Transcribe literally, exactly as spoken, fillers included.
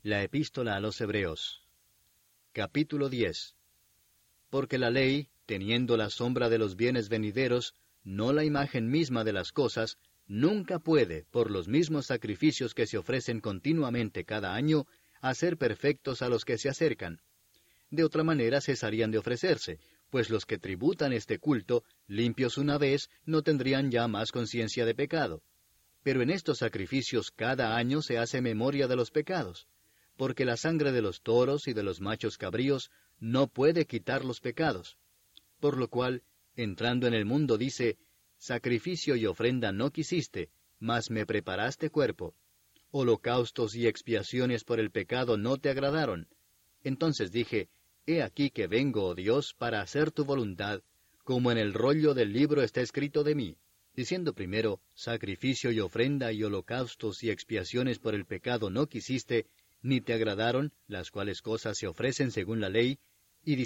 La Epístola a los Hebreos. Capítulo diez. Porque la ley, teniendo la sombra de los bienes venideros, no la imagen misma de las cosas, nunca puede, por los mismos sacrificios que se ofrecen continuamente cada año, hacer perfectos a los que se acercan. De otra manera cesarían de ofrecerse, pues los que tributan este culto, limpios una vez, no tendrían ya más conciencia de pecado. Pero en estos sacrificios cada año se hace memoria de los pecados, porque la sangre de los toros y de los machos cabríos no puede quitar los pecados. Por lo cual, entrando en el mundo dice, sacrificio y ofrenda no quisiste, mas me preparaste cuerpo. Holocaustos y expiaciones por el pecado no te agradaron. Entonces dije, he aquí que vengo, oh Dios, para hacer tu voluntad, como en el rollo del libro está escrito de mí, diciendo primero, sacrificio y ofrenda y holocaustos y expiaciones por el pecado no quisiste, ni te agradaron, las cuales cosas se ofrecen según la ley,